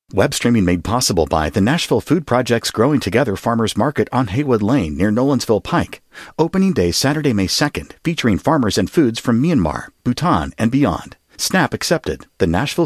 Web streaming made possible by the Nashville Food Project's Growing Together Farmers Market on Haywood Lane near Nolensville Pike. Opening day Saturday, May 2nd, featuring farmers and foods from Myanmar, Bhutan, and beyond. SNAP accepted. The Nashville